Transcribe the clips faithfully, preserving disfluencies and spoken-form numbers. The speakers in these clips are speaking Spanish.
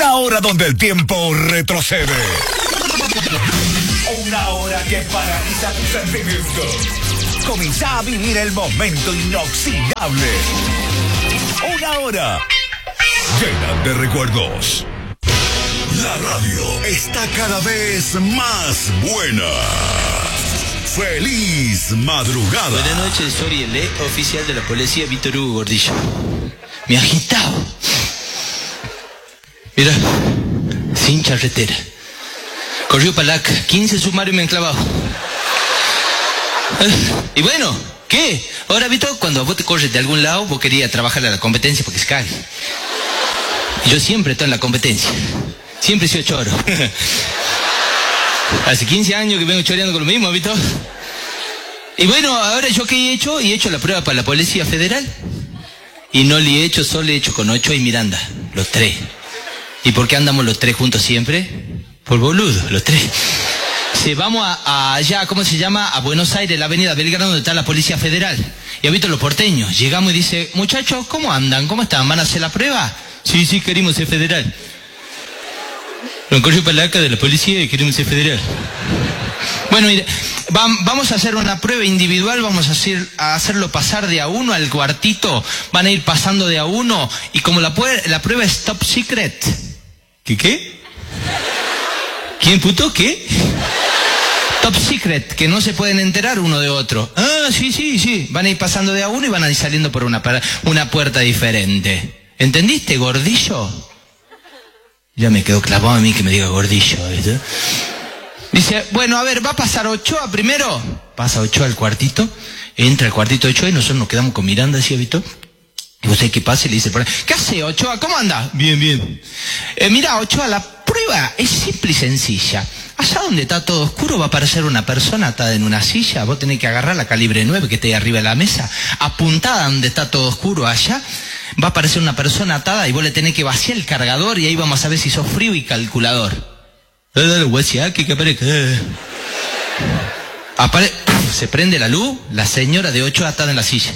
Una hora donde el tiempo retrocede. Una hora que paraliza tus sentimientos. Comienza a vivir el momento inoxidable. Una hora llena de recuerdos. La radio está cada vez más buena. ¡Feliz madrugada! Buenas noches, soy el E oficial de la policía Víctor Hugo Gordillo. Me ha agitado. Mira, sin charretera. Corrió Palaca, quince sumarios me han clavado. Y bueno, ¿qué? Ahora, Víctor, cuando vos te corres de algún lado, vos querías trabajar a la competencia porque se cae. Y yo siempre estoy en la competencia. Siempre he sido choro. Hace quince años que vengo choreando con lo mismo, ¿visto? Y bueno, ahora yo qué he hecho, y he hecho la prueba para la Policía Federal. Y no le he hecho, solo he hecho con Ochoa y Miranda, los tres. ¿Y por qué andamos los tres juntos siempre? Por boludo, los tres. Si vamos a, a allá, ¿cómo se llama? A Buenos Aires, la avenida Belgrano, donde está la Policía Federal. Y ha visto los porteños. Llegamos y dice, muchachos, ¿cómo andan? ¿Cómo están? ¿Van a hacer la prueba? Sí, sí, queremos ser federal. Lo encorrió Palaca de la policía y queremos ser federal. Bueno, mire, va, vamos a hacer una prueba individual, vamos a, hacer, a hacerlo pasar de a uno al cuartito, van a ir pasando de a uno, y como la, la prueba es top secret. ¿Qué qué? ¿Quién puto qué? Top secret, que no se pueden enterar uno de otro. Ah, sí, sí, sí, van a ir pasando de a uno y van a ir saliendo por una, una puerta diferente. ¿Entendiste, Gordillo? Ya me quedo clavado a mí que me diga Gordillo, ¿viste? Dice, bueno, a ver, ¿va a pasar Ochoa primero? Pasa Ochoa al cuartito, entra al cuartito de Ochoa y nosotros nos quedamos con Miranda, ¿sí, Vito? Y vos sabés qué pasa y le dice, ¿qué hace Ochoa? ¿Cómo anda? Bien, bien. Eh, mira, Ochoa, la prueba es simple y sencilla. Allá donde está todo oscuro va a aparecer una persona atada en una silla. Vos tenés que agarrar la calibre nueve que está ahí arriba de la mesa, apuntada donde está todo oscuro allá. Va a aparecer una persona atada y vos le tenés que vaciar el cargador y ahí vamos a ver si sos frío y calculador. Eh, dale, guasia, que aparezca. Apare... Se prende la luz, la señora de Ochoa atada en la silla.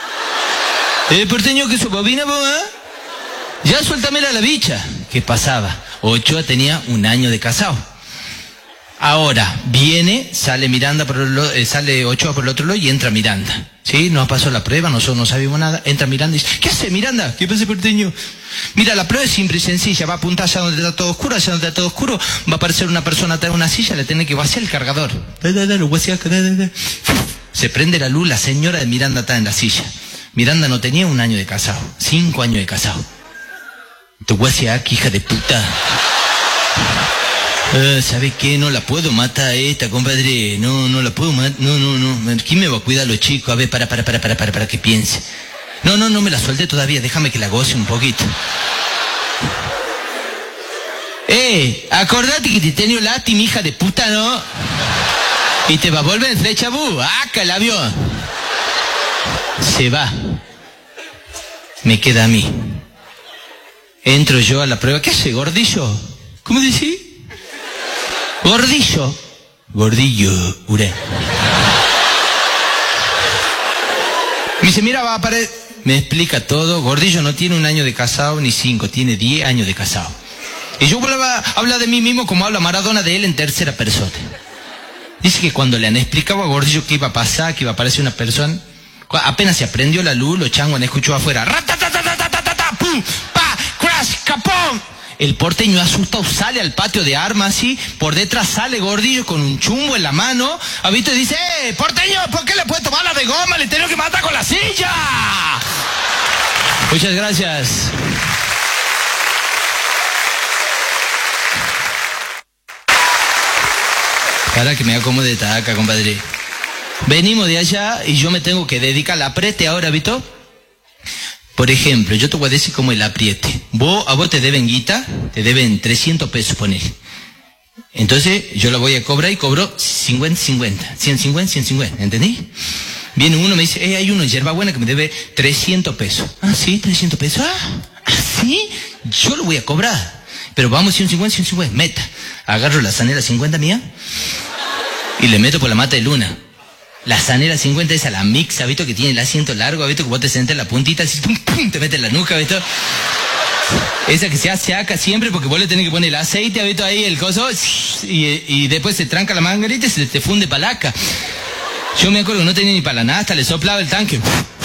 Eh, porteño, ¿qué sos bobina vos, eh? Ya suéltamela la bicha. ¿Qué pasaba? Ochoa tenía un año de casado. Ahora, viene, sale Miranda por el, eh, sale Ochoa por el otro lado y entra Miranda. ¿Sí? Nos pasó la prueba, nosotros no sabíamos nada. Entra Miranda y dice, ¿qué hace Miranda? ¿Qué pasa, porteño? Mira, la prueba es simple y sencilla. Va a apuntar allá donde está todo oscuro, allá donde está todo oscuro. Va a aparecer una persona atrás de una silla, le tiene que vaciar el cargador. Se prende la luz, la señora de Miranda está en la silla. Miranda no tenía un año de casado, cinco años de casado. Tu guasia, hija de puta. Uh, ¿Sabe qué? No la puedo matar a esta, compadre. No, no la puedo matar. No, no, no. ¿Quién me va a cuidar a los chicos? A ver, para, para, para, para, para, para que piense. No, no, no me la suelte todavía. Déjame que la goce un poquito. Eh, acordate que te tengo látima, hija de puta, ¿no? Y te va a volver en flecha, bu. ¡Ah, el avión! Se va. Me queda a mí. Entro yo a la prueba. ¿Qué hace, Gordillo? ¿Cómo decís? Gordillo. Gordillo, uré. Me dice, mira, va a aparecer. Me explica todo. Gordillo no tiene un año de casado ni cinco, tiene diez años de casado. Y yo hablaba, habla de mí mismo como habla Maradona de él en tercera persona. Dice que cuando le han explicado a Gordillo qué iba a pasar, que iba a aparecer una persona, apenas se aprendió la luz, los changos han escuchado afuera. ¡Ratatatatatatatata! ¡Pum! ¡Pa! ¡Crash! ¡Capón! El porteño asustado sale al patio de armas, así, por detrás sale Gordillo con un chumbo en la mano, ha visto y dice, ¡eh, porteño, ¿por qué le puede tomar la de goma? Le tengo que matar con la silla. Muchas gracias. Para que me acomode taca, compadre. Venimos de allá y yo me tengo que dedicar al apriete ahora, ¿vito? Por ejemplo, yo te voy a decir cómo el apriete. Vos, a vos te deben guita, te deben trescientos pesos, poner. Entonces, yo lo voy a cobrar y cobro cincuenta, cincuenta, ciento cincuenta, ciento cincuenta, ¿entendí? Viene uno, me dice, eh, hay uno en Yerbabuena que me debe trescientos pesos. Ah, sí, trescientos pesos. Ah, ¿sí? Yo lo voy a cobrar. Pero vamos, ciento cincuenta, ciento cincuenta, meta. Agarro la zanela cincuenta mía y le meto por la mata de luna. La zanela cincuenta esa, la mixa, ¿visto? Que tiene el asiento largo, ¿visto? Que vos te sentas en la puntita, así, pum, pum, te metes en la nuca, ¿visto? Esa que se hace acá siempre porque vos le tenés que poner el aceite, Abito, ahí el coso, y, y después se tranca la manguerita y se te funde para acá. Yo me acuerdo que no tenía ni para la nasta, le soplaba el tanque.